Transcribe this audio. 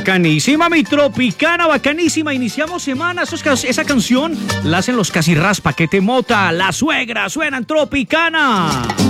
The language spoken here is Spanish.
Bacanísima, mi Tropicana, bacanísima. Iniciamos semana. Esa canción la hacen los Casi Raspa, que te mota. La suegra suena en Tropicana.